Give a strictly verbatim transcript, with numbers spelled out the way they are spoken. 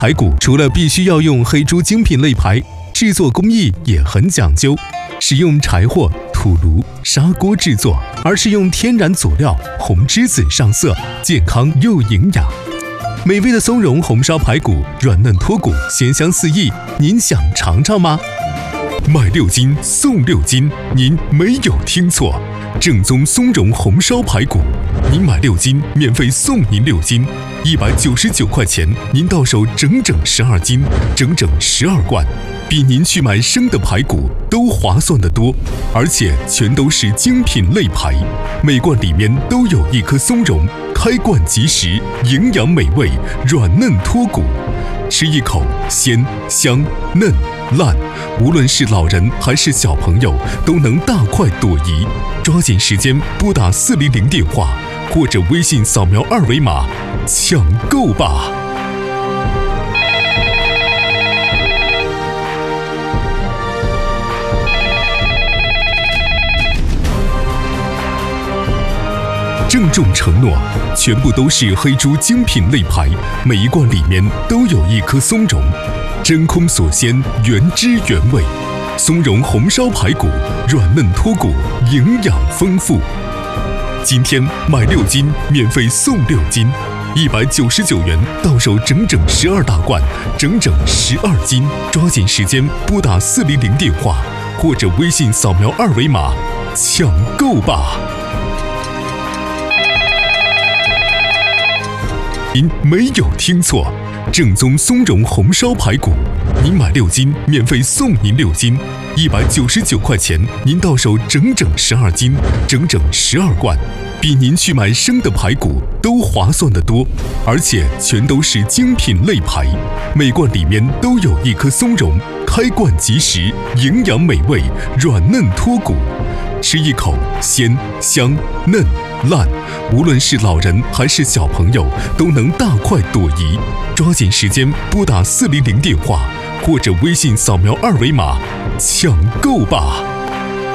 排骨除了必须要用黑猪精品肋排，制作工艺也很讲究，使用柴火、土炉、砂锅制作，而是用天然佐料红栀子上色，健康又营养。美味的松茸红烧排骨，软嫩脱骨，鲜香四溢，您想尝尝吗？买六斤送六斤，您没有听错，正宗松茸红烧排骨，您买六斤免费送您六斤，一百九十九块钱，您到手整整十二斤，整整十二罐，比您去买生的排骨都划算得多，而且全都是精品肋排，每罐里面都有一颗松茸，开罐即食，营养美味，软嫩脱骨，吃一口鲜香嫩烂，无论是老人还是小朋友都能大快朵颐。抓紧时间拨打四零零电话，或者微信扫描二维码，抢购吧！郑重承诺，全部都是黑猪精品肋排，每一罐里面都有一颗松茸，真空锁鲜，原汁原味。松茸红烧排骨，软嫩脱骨，营养丰富。今天买六斤免费送六斤，一百九十九元到手整整十二大罐，整整十二斤。抓紧时间拨打四零零电话，或者微信扫描二维码，抢购吧！您没有听错，正宗松茸红烧排骨，您买六斤免费送您六斤，一百九十九块钱，您到手整整十二斤，整整十二罐，比您去买生的排骨都划算得多，而且全都是精品肋排，每罐里面都有一颗松茸，开罐即食，营养美味，软嫩脱骨，吃一口鲜香嫩烂，无论是老人还是小朋友都能大快朵颐。抓紧时间拨打四零零电话，或者微信扫描二维码，抢购吧！